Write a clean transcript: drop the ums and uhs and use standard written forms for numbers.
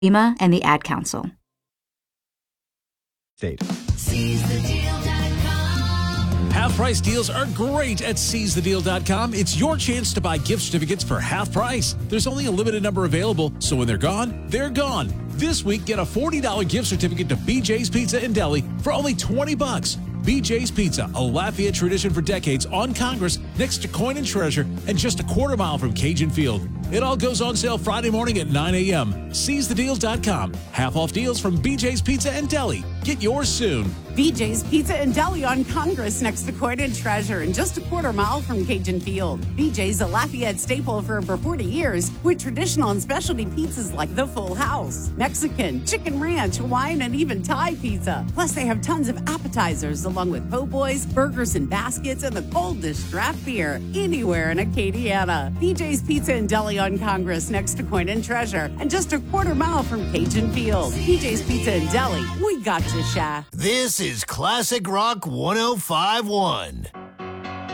FEMA and the Ad Council. State. Half price deals are great at seizethedeal.com. It's your chance to buy gift certificates for half price. There's only a limited number available, so when they're gone, they're gone. This week, get a $40 gift certificate to BJ's Pizza in Delhi for only $20. BJ's Pizza, a Lafayette tradition for decades, on Congress, next to Coin and Treasure, and just a quarter mile from Cajun Field. It all goes on sale Friday morning at 9 a.m. SeizeTheDeals.com. Half off deals from BJ's Pizza and Deli. Get yours soon. BJ's Pizza and Deli on Congress next to Coin and Treasure and just a quarter mile from Cajun Field. BJ's, a Lafayette staple for over 40 years with traditional and specialty pizzas like the Full House, Mexican, Chicken Ranch, Hawaiian, and even Thai pizza. Plus, they have tons of appetizers along with po' boys, burgers and baskets, and the coldest draft beer anywhere in Acadiana. BJ's Pizza and Deli on Congress next to Coin and Treasure and just a quarter mile from Cajun Field. BJ's Pizza and Deli, we got you, Sha. This is Classic Rock 105.1.